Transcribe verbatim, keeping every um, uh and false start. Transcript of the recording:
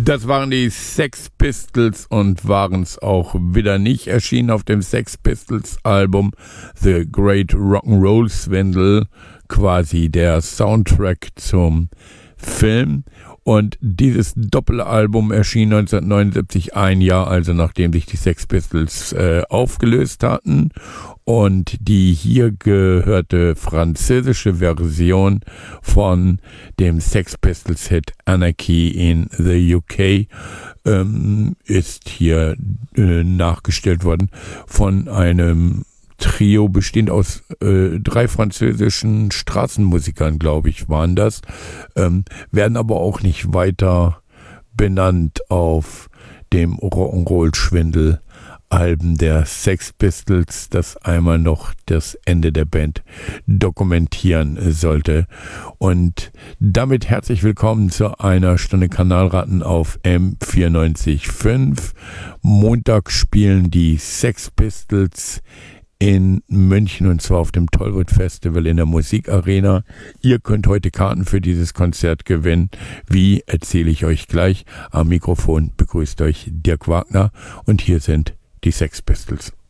Das waren die Sex Pistols und waren es auch wieder nicht, erschienen auf dem Sex Pistols Album The Great Rock'n'Roll Swindle, quasi der Soundtrack zum Film. Und dieses Doppelalbum erschien neunzehnhundertneunundsiebzig, ein Jahr also nachdem sich die Sex Pistols äh, aufgelöst hatten. Und die hier gehörte französische Version von dem Sex Pistols Hit Anarchy in the U K ähm, ist hier äh, nachgestellt worden von einem Trio bestehend aus äh, drei französischen Straßenmusikern, glaube ich, waren das, ähm, werden aber auch nicht weiter benannt auf dem Rock'n'Roll-Schwindel-Alben der Sex Pistols, das einmal noch das Ende der Band dokumentieren sollte. Und damit herzlich willkommen zu einer Stunde Kanalratten auf M vierundneunzig Komma fünf. Montag spielen die Sex Pistols in München, und zwar auf dem Tollwood Festival in der Musikarena. Ihr könnt heute Karten für dieses Konzert gewinnen. Wie, erzähle ich euch gleich. Am Mikrofon begrüßt euch Dirk Wagner und hier sind die Sex Pistols.